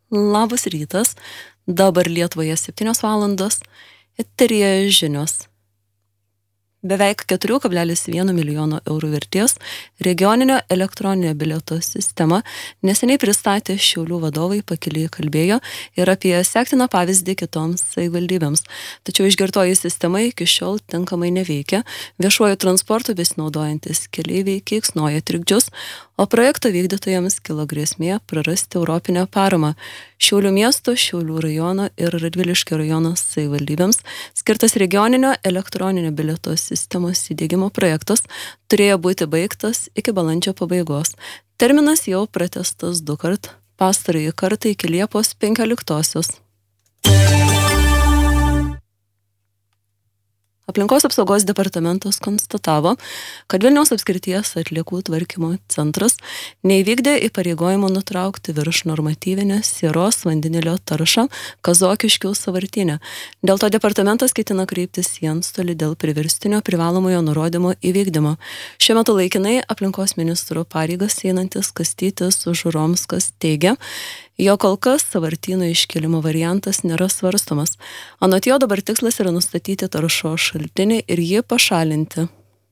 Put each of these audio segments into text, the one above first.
Labas rytas, dabar Lietuvoje 7 valandos, eteryje žinios. Beveik 4,1 milijono eurų vertės regioninio elektroninio bilieto sistemą neseniai pristatė Šiaulių vadovai, pakeliui kalbėjo ir apie sektiną pavyzdį kitoms savivaldybėms. Tačiau išgirtoji sistema iki šiol tinkamai neveikia, viešuoju transportu besinaudojantis keleiviai keiksnoja trikdžius, o projekto vykdytojams kilo grėsmė prarasti europinę paramą. Šiaulių miesto, Šiaulių rajono ir Radviliškio rajono savivaldybėms skirtas regioninio elektroninio bilieto sistemos įdiegimo projektas turėjo būti baigtas iki balandžio pabaigos. Terminas jau pratęstas 2 kart, pastarąjį kartą iki Liepos 15-osios. Aplinkos apsaugos departamentas konstatavo, kad Vilniaus apskrities atliekų tvarkymo centras neįvykdė įpareigojimo nutraukti virš normatyvinę sieros vandenilio taršą Kazokiškių sąvartyne. Dėl to departamentas ketina kreiptis į antstolį dėl priverstinio privalomojo nurodymo įvykdymo. Šiuo metu laikinai aplinkos ministro pareigas einantis Kastytis Žuromskas teigia, jo kol kas sąvartyno iškėlimo variantas nėra svarstomas. Anot jo dabar tikslas yra nustatyti taršos šaltinį ir jį pašalinti.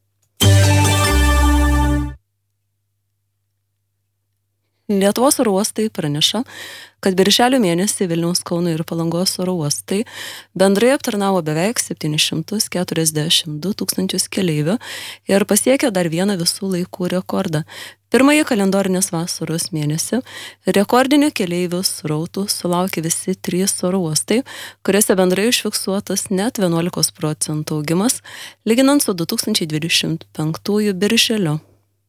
Lietuvos oro uostai praneša, kad birželio mėnesį Vilniaus, Kauno ir Palangos oro uostai bendrai aptarnavo beveik 742 tūkstančius keleivių ir pasiekė dar vieną visų laikų rekordą. Pirmąjį kalendorinės vasaros mėnesį rekordinių keleivių srautų sulaukė visi 3 oro uostai, kuriuose bendrai užfiksuotas net 11% augimas, lyginant su 2025 birželiu.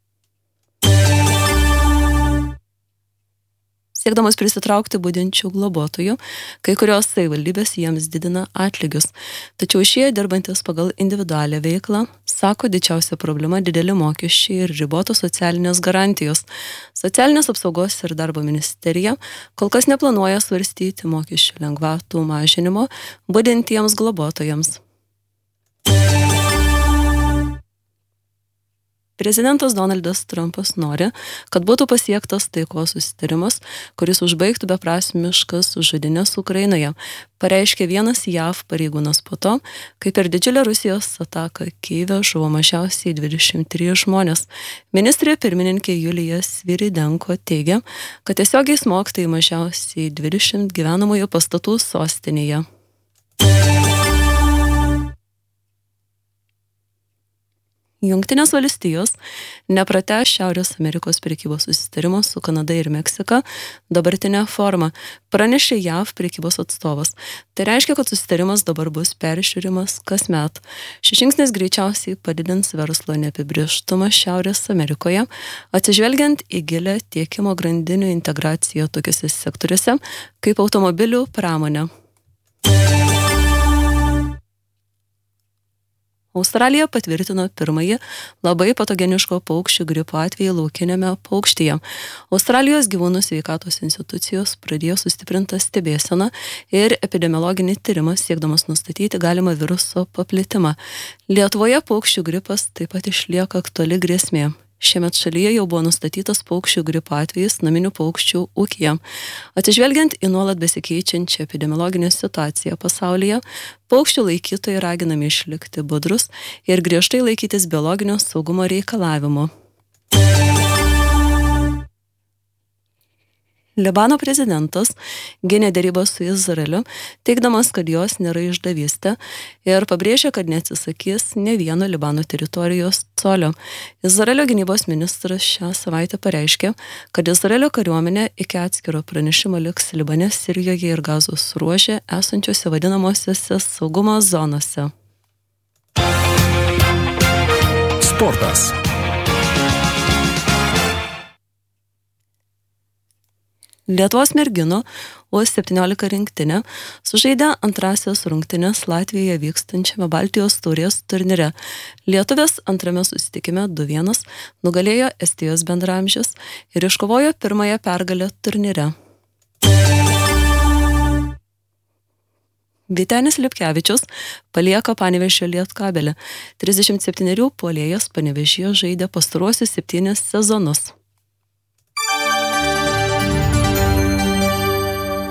Siekdamas prisitraukti budinčių globotojų, kai kurios savivaldybės jiems didina atlygius. Tačiau šie dirbantis pagal individualią veiklą sako, didžiausia problema dideli mokesčiai ir ribotos socialinės garantijos. Socialinės apsaugos ir darbo ministerija kol kas neplanuoja svarstyti mokesčių lengvatų mažinimo budintiems globotojams. Prezidentas Donaldas Trumpas nori, kad būtų pasiektas taikos susitarimas, kuris užbaigtų beprasmiškas žudynės Ukrainoje, pareiškė vienas JAV pareigūnas po to, kai per didžiulę Rusijos ataką Kyjive žuvo mažiausiai 23 žmonės. Ministrė pirmininkė Julija Sviridenko teigia, kad tiesiogiai smogta į mažiausiai 20 gyvenamųjų pastatų sostinėje. Jungtinės valstijos nepratęs Šiaurės Amerikos prekybos susitarimo su Kanada ir Meksika dabartinę formą, pranešė JAV prekybos atstovas. Tai reiškia, kad susitarimas dabar bus peržiūrimas kasmet. Šis žingsnis greičiausiai padidins verslo neapibrėžtumą Šiaurės Amerikoje, atsižvelgiant į gilią tiekimo grandinių integraciją tokiuose sektoriuose kaip automobilių pramonė. Australija patvirtino pirmąjį labai patogeniško paukščių gripo atvejį laukinėme paukštyje. Australijos gyvūnų sveikatos institucijos pradėjo sustiprintą stebėseną ir epidemiologinį tyrimą siekdamas nustatyti galimą viruso paplitimą. Lietuvoje paukščių gripas taip pat išlieka aktuali grėsmė. Šiemet šalyje jau buvo nustatytas paukščių gripo atvejis naminių paukščių ūkyje. Atsižvelgiant į nuolat besikeičiančią epidemiologinę situaciją pasaulyje, paukščių laikytojai raginami išlikti budrus ir griežtai laikytis biologinio saugumo reikalavimų. Libano prezidentas gynė derybas su Izraeliu, teigdamas, kad jos nėra išdavystė ir pabrėžė, kad neatsisakys ne vieno Libano teritorijos colio. Izraelio gynybos ministras šią savaitę pareiškė, kad Izraelio kariuomenė iki atskiro pranešimo liks Libane, Sirijoje ir Gazos ruože esančiose vadinamosiose saugumo zonose. Sportas. Lietuvos merginų U17 rinktinė sužaidė antrasias rungtynes Latvijoje vykstančiame Baltijos taurės turnyre. Lietuvės antrame susitikime 2-1 nugalėjo Estijos bendraamžes ir iškovojo pirmąją pergalę turnyre. Vytenis Lipkevičius palieka Panevėžio Lietkabelį. 37 puolėjas Panevėžyje žaidė pastaruosius 7 sezonus.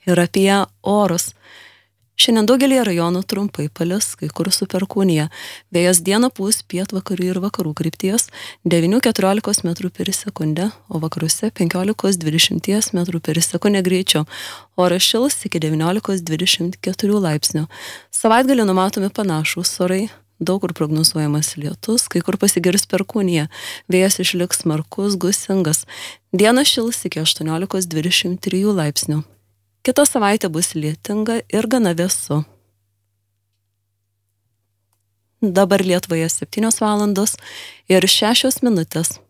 Ir apie orus. Šiandien daugelį rajonų trumpai palis, kai kur su perkūnija. Vėjas dieną pūs pietvakarių ir vakarų krypties 9–14 metrų per sekundę, o vakaruose 15–20 metrų per sekundę greičiu. Oras šils iki 19–24 laipsnių. Savaitgalį numatomi panašūs orai. Daug kur prognozuojamas lietus, kai kur pasigirs perkūnija. Vėjas išliks smarkus, gūsingas. Dieną šils iki 18–23 laipsnių. Kita savaitė bus lietinga ir gana vėsu. Dabar Lietuvoje 7 valandos ir 6 minutės.